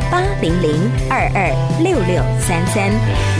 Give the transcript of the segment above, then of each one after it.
0800226633。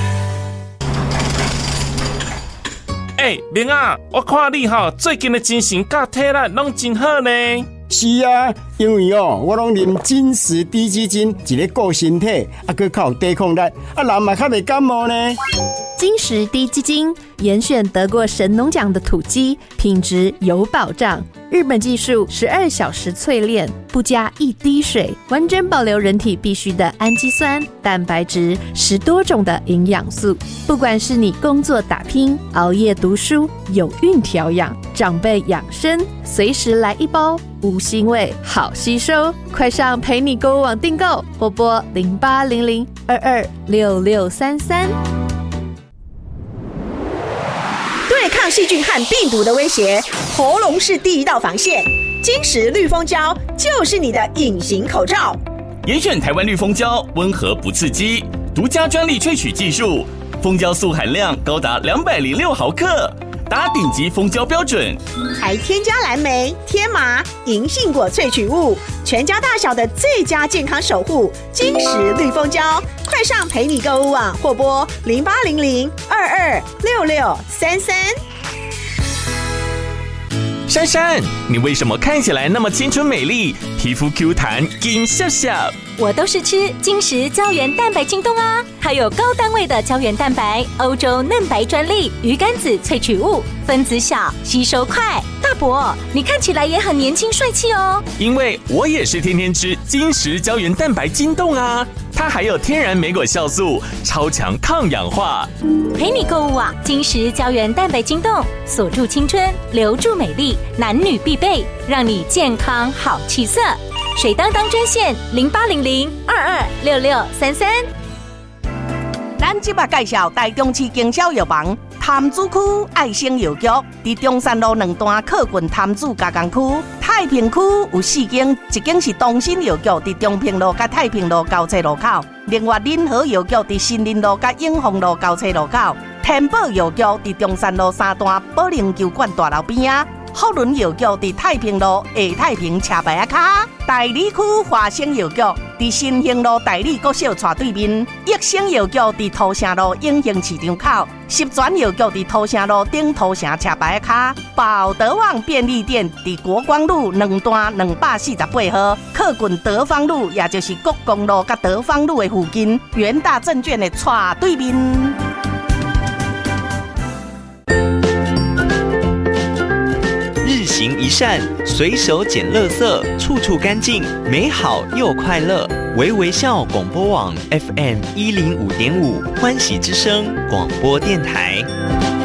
明啊，我看你最近的精神甲体力拢真好呢。 是啊，因为我拢啉金石低基金，一个顾身体，佮较有抵抗力，人嘛较袂感冒呢。 金石低基金严选得过神农奖的土鸡，品质有保障。日本技术12小时淬炼，不加一滴水，完整保留人体必需的氨基酸、蛋白质，10多种的营养素。不管是你工作打拼、熬夜读书、有孕调养、长辈养生，随时来一包，无腥味，好吸收。快上陪你购物网订购，或拨0800226633。 对抗细菌和病毒的威胁，喉咙是第一道防线。金石绿蜂胶就是你的隐形口罩。 严选台湾绿蜂胶，温和不刺激，独家专利萃取技术，蜂胶素含量高达206毫克，达顶级蜂胶标准， 还添加蓝莓、天麻、银杏果萃取物，全家大小的最佳健康守护。金石绿蜂胶，快上陪你购物网或拨0800226633。 珊珊，你为什么看起来那么青春美丽，皮肤 Q 弹，金笑笑？ 我都是吃金石胶原蛋白晶冻啊，它有高单位的胶原蛋白，欧洲嫩白专利，鱼肝子萃取物，分子小，吸收快。大伯，你看起来也很年轻帅气哦。 因为我也是天天吃金石胶原蛋白晶冻啊，它还有天然莓果酵素，超强抗氧化。 陪你购物网，金石胶原蛋白晶冻，锁住青春，留住美丽，男女必备，让你健康好气色。水当当专线0800226633。 咱即马介绍台中市经销药房潭子区爱生药局，伫中山路2段靠近潭子加工区。太平区有4间，一间是东新药局，伫中平路甲太平路交叉路口；另外仁和药局伫新林路甲永丰路交叉路口；天宝药局伫中山路3段保龄球馆大楼边啊。福伦药局伫太平路下太平车牌卡，大理区华生药局伫新兴路大理国小斜对面，益生药局伫土城路永兴市场口，十全药局伫土城路顶土城车牌卡，宝德旺便利店伫国光路2段248号，靠近德芳路，也就是国光路甲德芳路的附近，元大证券的斜对面。 日行一善，随手捡垃圾，处处干净，美好又快乐。微微笑广播网 FM105.5欢喜之声广播电台。